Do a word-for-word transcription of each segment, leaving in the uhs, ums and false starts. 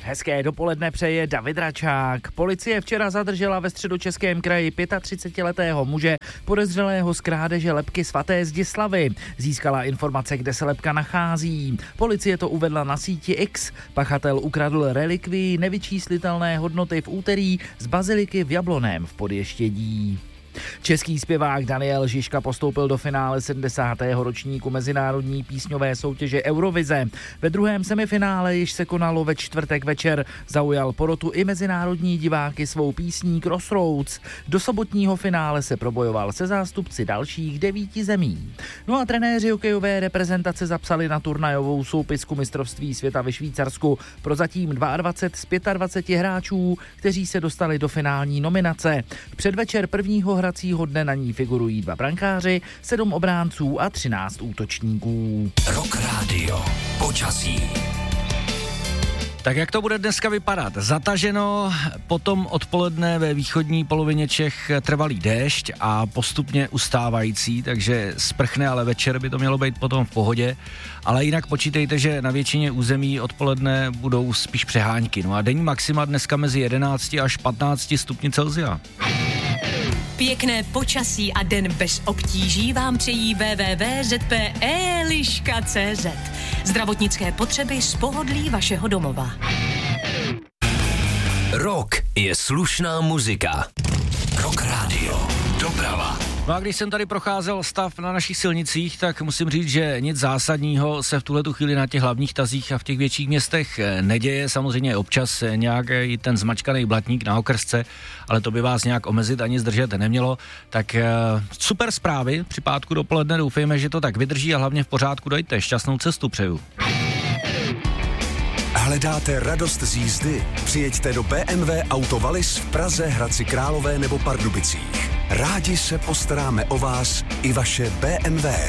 Hezké dopoledne přeje David Račák. Policie včera zadržela ve Středočeském kraji třicetiletého muže podezřelého z krádeže lebky svaté Zdislavy. Získala informace, kde se lebka nachází. Policie to uvedla na síti X. Pachatel ukradl relikvii nevyčíslitelné hodnoty v úterý z baziliky v Jabloném v Podještědí. Český zpěvák Daniel Žižka postoupil do finále sedmdesátého ročníku mezinárodní písňové soutěže Eurovize. Ve druhém semifinále, již se konalo ve čtvrtek večer, zaujal porotu i mezinárodní diváky svou písní Crossroads. Do sobotního finále se probojoval se zástupci dalších devíti zemí. No a trenéři hokejové reprezentace zapsali na turnajovou soupisku mistrovství světa ve Švýcarsku prozatím dvacet dva z dvaceti pěti hráčů, kteří se dostali do finální nominace. V předvečer prvního hracího dne na ní figurují dva brankáři, sedm obránců a třináct útočníků. Rock Radio. Počasí. Tak jak to bude dneska vypadat? Zataženo, potom odpoledne ve východní polovině Čech trvalý déšť a postupně ustávající, takže sprchne, ale večer by to mělo být potom v pohodě. Ale jinak počítejte, že na většině území odpoledne budou spíš přehánky. No a denní maxima dneska mezi jedenácti až patnácti stupni Celsia. Pěkné počasí a den bez obtíží vám přejí w w w tečka z p e liška tečka c z. Zdravotnické potřeby z pohodlí vašeho domova. Rock je slušná muzika. Rock Radio. Doprava. No a když jsem tady procházel stav na našich silnicích, tak musím říct, že nic zásadního se v tuhletu chvíli na těch hlavních tazích a v těch větších městech neděje. Samozřejmě občas nějaký ten zmačkaný blatník na okrsce, ale to by vás nějak omezit ani zdržet nemělo. Tak super zprávy při pátku dopoledne, doufejme, že to tak vydrží a hlavně v pořádku dojte. Šťastnou cestu přeju. Hledáte radost z jízdy? Přijeďte do bé em vé Auto Wallis v Praze, Hradci Králové nebo Pardubicích. Rádi se postaráme o vás i vaše bé em vé.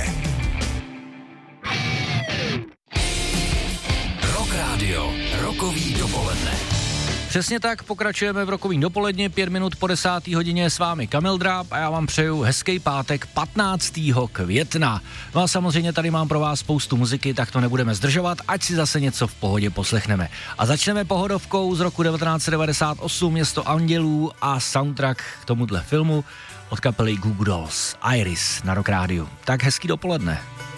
Rock Radio. Rokový dopoledne. Přesně tak, pokračujeme v rokovým dopoledně, pět minut po desáté hodině s vámi Kamil Dráb a já vám přeju hezký pátek patnáctého května. No a samozřejmě tady mám pro vás spoustu muziky, tak to nebudeme zdržovat, ať si zase něco v pohodě poslechneme. A začneme pohodovkou z roku devatenáct set devadesát osm, Město andělů a soundtrack k tomuhle filmu od kapely Goo Goo Dolls, Iris na Rock Radio. Tak hezký dopoledne.